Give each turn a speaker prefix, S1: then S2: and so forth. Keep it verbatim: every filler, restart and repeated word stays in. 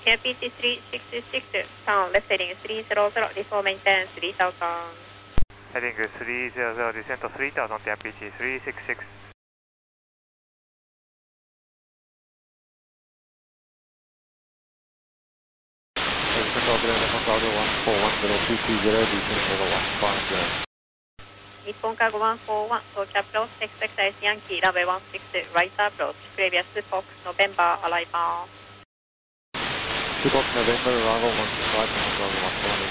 S1: T M P G three six six, turn left heading three zero zero, default maintain three thousand.
S2: Heading three zero zero, descent to three thousand, T M P G three six six.
S1: Nippon Cargo one four one, approach approach, expect ice Yankee, runway one six, right approach, previous Fox, November, arrival.
S3: Fox November, arrival one six five,